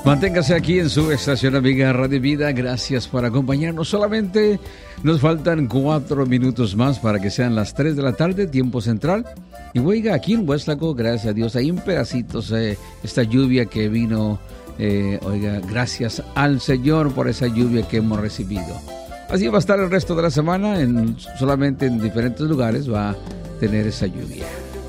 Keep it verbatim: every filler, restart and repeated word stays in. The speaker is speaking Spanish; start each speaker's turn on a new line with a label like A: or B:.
A: Manténgase aquí en su estación amiga Radio Vida. Gracias por acompañarnos. Solamente nos faltan cuatro minutos más para que sean las tres de la tarde, tiempo central. Y oiga, aquí en Hueslaco, gracias a Dios, hay un pedacito, eh, esta lluvia que vino. Eh, oiga, gracias al Señor por esa lluvia que hemos recibido. Así va a estar el resto de la semana, en, solamente en diferentes lugares va a tener esa lluvia.